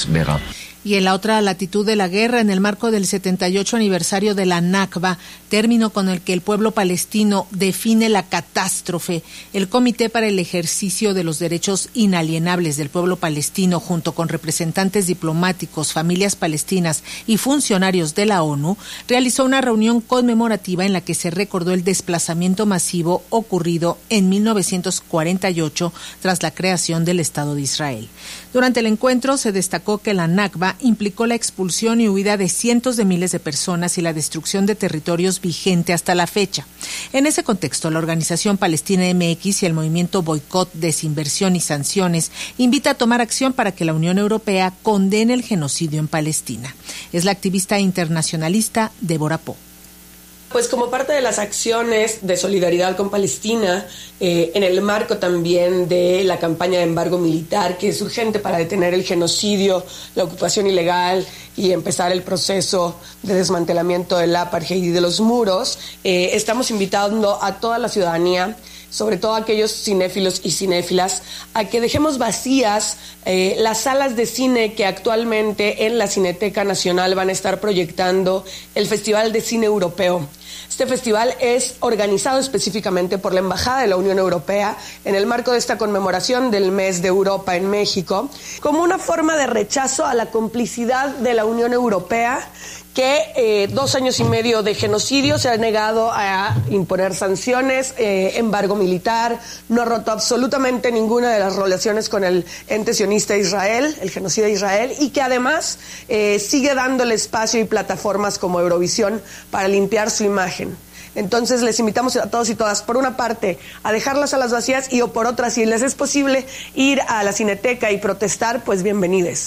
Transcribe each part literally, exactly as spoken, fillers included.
se verra. Y en la otra latitud de la guerra, en el marco del setenta y ocho aniversario de la Nakba, término con el que el pueblo palestino define la catástrofe, el Comité para el Ejercicio de los Derechos Inalienables del Pueblo Palestino, junto con representantes diplomáticos, familias palestinas y funcionarios de la ONU, realizó una reunión conmemorativa en la que se recordó el desplazamiento masivo ocurrido en mil novecientos cuarenta y ocho tras la creación del Estado de Israel. Durante el encuentro se destacó que la Nakba implicó la expulsión y huida de cientos de miles de personas y la destrucción de territorios vigente hasta la fecha. En ese contexto, la organización Palestina M X y el movimiento Boicot, Desinversión y Sanciones invita a tomar acción para que la Unión Europea condene el genocidio en Palestina. Es la activista internacionalista Débora Poe. Pues como parte de las acciones de solidaridad con Palestina, eh, en el marco también de la campaña de embargo militar, que es urgente para detener el genocidio, la ocupación ilegal y empezar el proceso de desmantelamiento del apartheid y de los muros, eh, estamos invitando a toda la ciudadanía, sobre todo a aquellos cinéfilos y cinéfilas, a que dejemos vacías eh, las salas de cine que actualmente en la Cineteca Nacional van a estar proyectando el Festival de Cine Europeo. Este festival es organizado específicamente por la Embajada de la Unión Europea en el marco de esta conmemoración del Mes de Europa en México, como una forma de rechazo a la complicidad de la Unión Europea, que eh, dos años y medio de genocidio se ha negado a imponer sanciones, eh, embargo militar, no ha roto absolutamente ninguna de las relaciones con el ente sionista Israel, el genocidio de Israel, y que además eh, sigue dándole espacio y plataformas como Eurovisión para limpiar su imagen. Entonces les invitamos a todos y todas, por una parte, a dejar las salas vacías y o por otra, si les es posible ir a la Cineteca y protestar, pues bienvenides.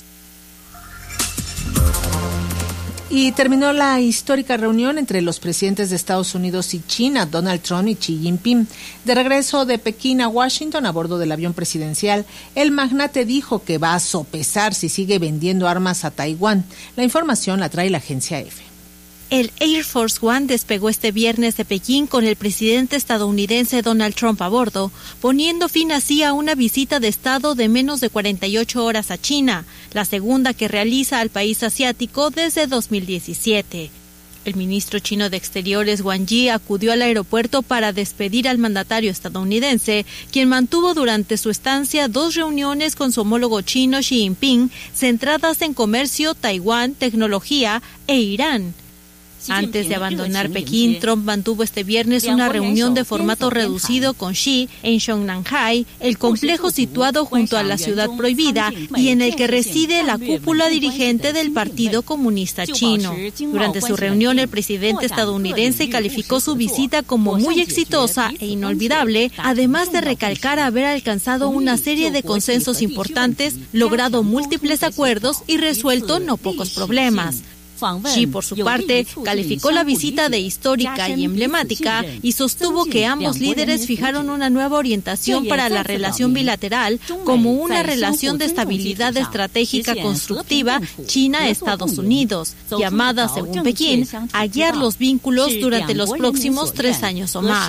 Y terminó la histórica reunión entre los presidentes de Estados Unidos y China, Donald Trump y Xi Jinping. De regreso de Pekín a Washington a bordo del avión presidencial, el magnate dijo que va a sopesar si sigue vendiendo armas a Taiwán. La información la trae la agencia EFE. El Air Force One despegó este viernes de Pekín con el presidente estadounidense Donald Trump a bordo, poniendo fin así a una visita de Estado de menos de cuarenta y ocho horas a China, la segunda que realiza al país asiático desde dos mil diecisiete. El ministro chino de Exteriores Wang Yi acudió al aeropuerto para despedir al mandatario estadounidense, quien mantuvo durante su estancia dos reuniones con su homólogo chino Xi Jinping, centradas en comercio, Taiwán, tecnología e Irán. Antes de abandonar Pekín, Trump mantuvo este viernes una reunión de formato reducido con Xi en Shongnanhai, el complejo situado junto a la ciudad prohibida y en el que reside la cúpula dirigente del Partido Comunista Chino. Durante su reunión, el presidente estadounidense calificó su visita como muy exitosa e inolvidable, además de recalcar haber alcanzado una serie de consensos importantes, logrado múltiples acuerdos y resuelto no pocos problemas. Xi, por su parte, calificó la visita de histórica y emblemática y sostuvo que ambos líderes fijaron una nueva orientación para la relación bilateral como una relación de estabilidad estratégica constructiva China-Estados Unidos, llamada, según Pekín, a guiar los vínculos durante los próximos tres años o más.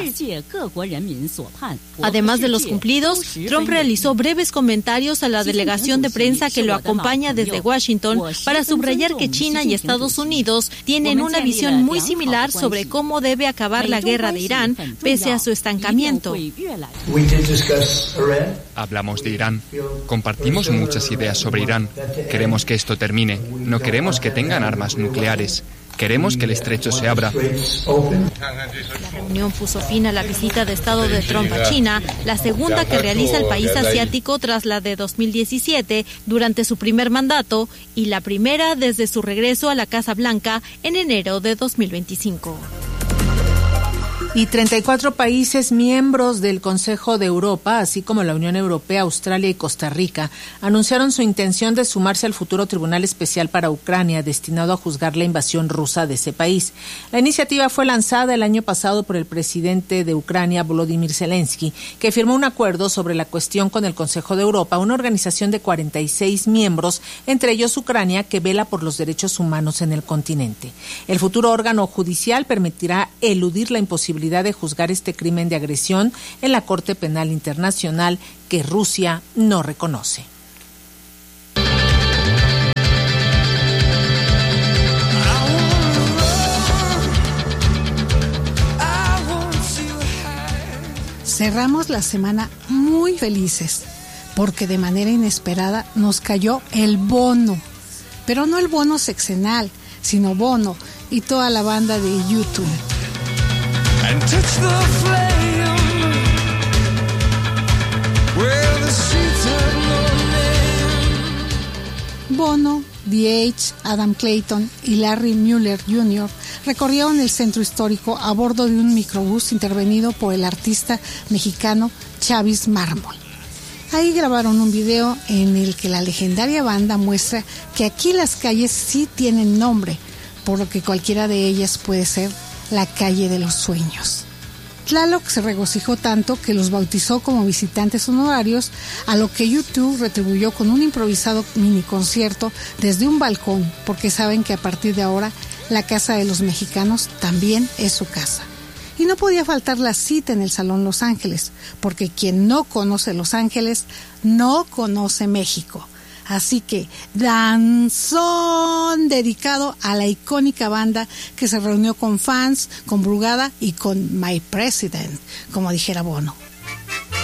Además de los cumplidos, Trump realizó breves comentarios a la delegación de prensa que lo acompaña desde Washington para subrayar que China y Estados Estados Unidos tienen una visión muy similar sobre cómo debe acabar la guerra de Irán, pese a su estancamiento. Hablamos de Irán. Compartimos muchas ideas sobre Irán. Queremos que esto termine. No queremos que tengan armas nucleares. Queremos que el estrecho se abra. La reunión puso fin a la visita de Estado de Trump a China, la segunda que realiza el país asiático tras la de dos mil diecisiete durante su primer mandato y la primera desde su regreso a la Casa Blanca en enero de dos mil veinticinco. Y treinta y cuatro países miembros del Consejo de Europa, así como la Unión Europea, Australia y Costa Rica, anunciaron su intención de sumarse al futuro Tribunal Especial para Ucrania, destinado a juzgar la invasión rusa de ese país. La iniciativa fue lanzada el año pasado por el presidente de Ucrania, Volodymyr Zelensky, que firmó un acuerdo sobre la cuestión con el Consejo de Europa, una organización de cuarenta y seis miembros, entre ellos Ucrania, que vela por los derechos humanos en el continente. El futuro órgano judicial permitirá eludir la imposibilidad de juzgar este crimen de agresión en la Corte Penal Internacional que Rusia no reconoce. cerramos la semana muy felices, porque de manera inesperada nos cayó el Bono, pero no el Bono sexenal, sino Bono y toda la banda de YouTube. And touch the flame, where the streets have no name. Bono, The Edge, Adam Clayton y Larry Mueller junior recorrieron el centro histórico a bordo de un microbús intervenido por el artista mexicano Chavis Mármol. Ahí grabaron un video en el que la legendaria banda muestra que aquí las calles sí tienen nombre, por lo que cualquiera de ellas puede ser la calle de los sueños. Tlaloc se regocijó tanto que los bautizó como visitantes honorarios, a lo que YouTube retribuyó con un improvisado mini concierto desde un balcón, porque saben que a partir de ahora la casa de los mexicanos también es su casa. Y no podía faltar la cita en el Salón Los Ángeles, porque quien no conoce Los Ángeles no conoce México. Así que danzón dedicado a la icónica banda que se reunió con fans, con Brugada y con My President, como dijera Bono.